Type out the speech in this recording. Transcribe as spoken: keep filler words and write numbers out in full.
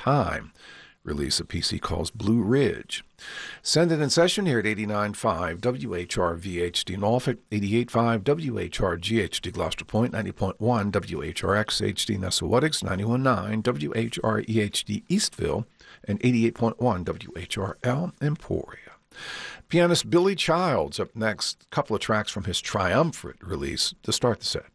Time. Release a piece he calls Blue Ridge. Send it in session here at eighty-nine point five W H R V H D Norfolk, eighty-eight point five W H R G H D Gloucester Point, ninety point one W H R X H D Nesawatics, ninety-one point nine W H R E H D Eastville, and eighty-eight point one W H R L Emporia. Pianist Billy Childs up next, a couple of tracks from his Triumvirate release to start the set.